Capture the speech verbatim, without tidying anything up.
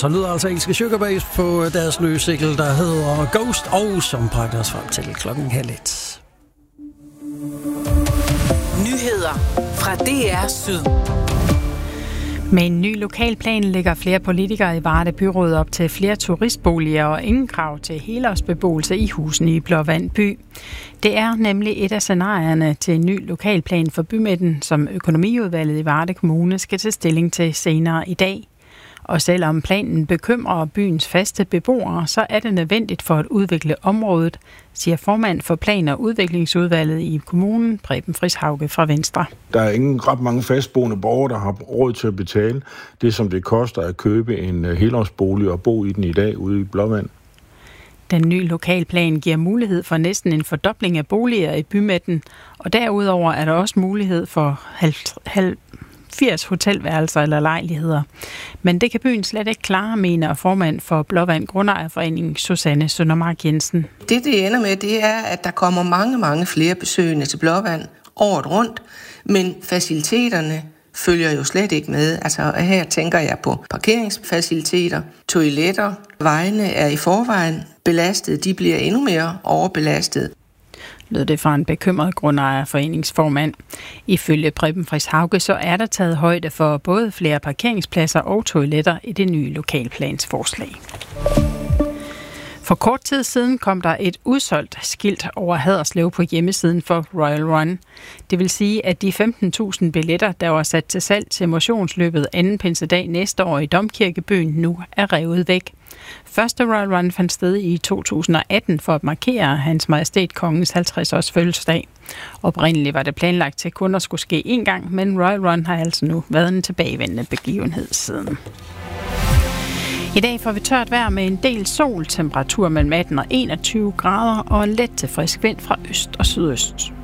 Så lyder altså engelske Sugar Babes på deres nye single, der hedder Ghost, og som bragte os frem til klokken halv et. Nyheder fra D R Syd. Med en ny lokalplan lægger flere politikere i Varde Byråd op til flere turistboliger og ingen krav til helårsbeboelse i husene i Blåvand by. Det er nemlig et af scenarierne til en ny lokalplan for bymidten, som økonomiudvalget i Varde Kommune skal tage stilling til senere i dag. Og selvom planen bekymrer byens faste beboere, så er det nødvendigt for at udvikle området, siger formand for Plan- og Udviklingsudvalget i kommunen, Preben Friis-Hauge fra Venstre. Der er ingen ret mange fastboende borgere, der har råd til at betale det, som det koster at købe en helårsbolig og bo i den i dag ude i Blåvand. Den nye lokalplan giver mulighed for næsten en fordobling af boliger i bymidten, og derudover er der også mulighed for halv firs hotelværelser eller lejligheder. Men det kan byen slet ikke klare, mener formand for Blåvand Grundejerforening, Susanne Søndermark Jensen. Det, det ender med, det er, at der kommer mange, mange flere besøgende til Blåvand året rundt, men faciliteterne følger jo slet ikke med. Altså her tænker jeg på parkeringsfaciliteter, toiletter, vejene er i forvejen belastet, de bliver endnu mere overbelastet. Lød det fra en bekymret grundejerforeningsformand. Ifølge Preben Friis-Hauge, så er der taget højde for både flere parkeringspladser og toiletter i det nye lokalplansforslag. For kort tid siden kom der et udsolgt skilt over Haderslev på hjemmesiden for Royal Run. Det vil sige, at de femten tusind billetter, der var sat til salg til motionsløbet anden pinsedag næste år i Domkirkebyen, nu er revet væk. Første Royal Run fandt sted i to tusind og atten for at markere Hans Majestæt Kongens halvtreds års fødselsdag. Oprindeligt var det planlagt til kun at skulle ske én gang, men Royal Run har altså nu været en tilbagevendende begivenhed siden. I dag får vi tørt vejr med en del sol, temperatur mellem atten og enogtyve grader og en let til frisk vind fra øst og sydøst.